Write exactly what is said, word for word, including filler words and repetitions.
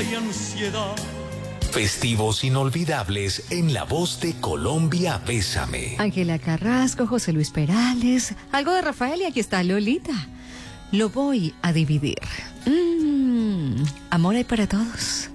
duda y ansiedad. Festivos inolvidables en la voz de Colombia, Bésame. Ángela Carrasco, José Luis Perales, algo de Rafael y aquí está Lolita. Lo voy a dividir. Mm, amor hay para todos.